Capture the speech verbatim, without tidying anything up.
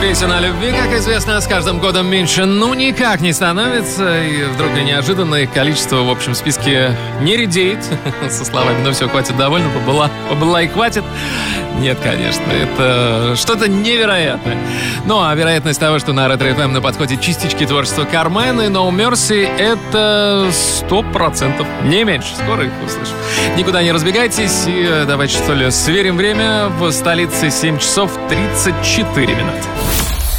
Песен о любви, как известно, с каждым годом меньше ну никак не становится. И вдруг неожиданно их количество в общем списке не редеет. Со словами «ну все, хватит, довольно, побыла, побыла и хватит». Нет, конечно, это что-то невероятное. Ну, а вероятность того, что на Ретро эф эм на подходе частички творчества Кармен и No Mercy, это сто процентов, не меньше. Скоро их услышим. Никуда не разбегайтесь и давайте, что ли, сверим время. В столице семь часов тридцать четыре минуты.